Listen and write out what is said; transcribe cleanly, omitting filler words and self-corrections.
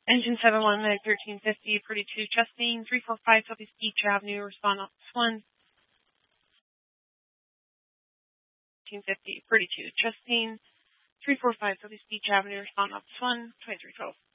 Engine 71, Meg 1350, Purdy 2, Chastain, 345 Southeast Beach Avenue, respond Office 1. 1350, Purdy 2, Chastain, 345 Southeast Beach Avenue, respond Office 1, 2312.